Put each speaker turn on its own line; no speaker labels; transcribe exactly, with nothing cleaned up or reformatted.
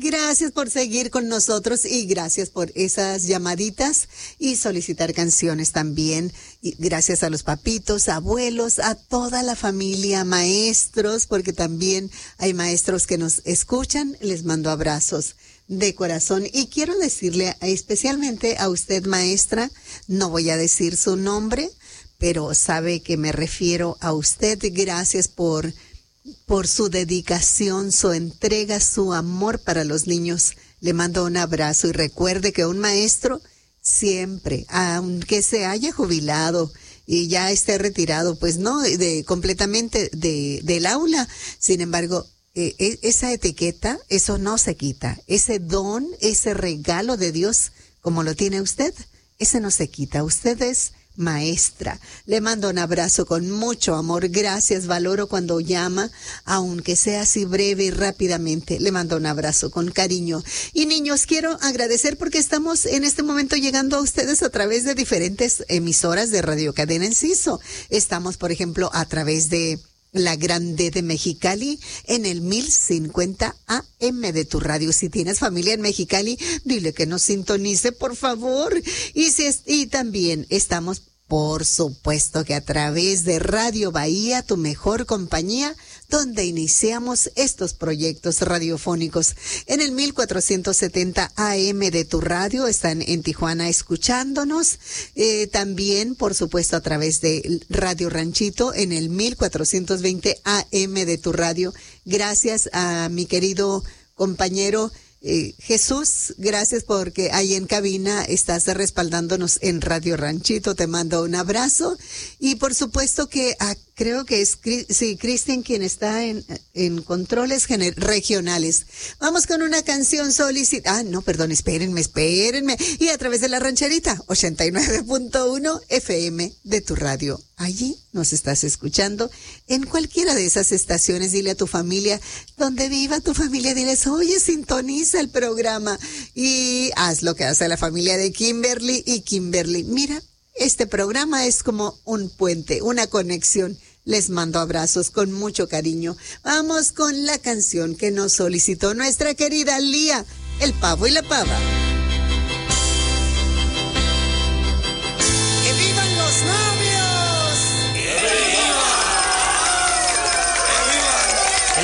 gracias por seguir con nosotros y gracias por esas llamaditas y solicitar canciones también. Y gracias a los papitos, abuelos, a toda la familia, maestros, porque también hay maestros que nos escuchan. Les mando abrazos de corazón y quiero decirle especialmente a usted, maestra, no voy a decir su nombre, pero sabe que me refiero a usted. Gracias por por su dedicación, su entrega, su amor para los niños. Le mando un abrazo y recuerde que un maestro siempre, aunque se haya jubilado y ya esté retirado, pues no de completamente de del aula, sin embargo, eh, esa etiqueta, eso no se quita. Ese don, ese regalo de Dios, como lo tiene usted, ese no se quita. Usted es maestra. Le mando un abrazo con mucho amor. Gracias, valoro cuando llama, aunque sea así breve y rápidamente. Le mando un abrazo con cariño. Y niños, quiero agradecer porque estamos en este momento llegando a ustedes a través de diferentes emisoras de Radio Cadena Enciso. Estamos, por ejemplo, a través de La Grande de Mexicali en el mil cincuenta A M de tu radio. Si tienes familia en Mexicali, dile que nos sintonice, por favor. Y, si es, y también estamos, por supuesto, que a través de Radio Bahía, tu mejor compañía, donde iniciamos estos proyectos radiofónicos. En el mil cuatrocientos setenta A M de tu radio, están en Tijuana escuchándonos. Eh, también, por supuesto, a través de Radio Ranchito, en el mil cuatrocientos veinte A M de tu radio. Gracias a mi querido compañero Eh, Jesús, gracias porque ahí en cabina estás respaldándonos en Radio Ranchito. Te mando un abrazo. Y por supuesto que ah, creo que es sí, Cristian quien está en, en controles gener- regionales. Vamos con una canción solicitada. Ah, no, perdón, espérenme, espérenme. Y a través de la rancherita, ochenta y nueve punto uno F M de tu radio. Allí nos estás escuchando en cualquiera de esas estaciones. Dile a tu familia, donde viva tu familia, diles, oye, sintoniza el programa y haz lo que hace la familia de Kimberly. Y Kimberly, mira, este programa es como un puente, una conexión. Les mando abrazos con mucho cariño. Vamos con la canción que nos solicitó nuestra querida Lía, El Pavo y la Pava.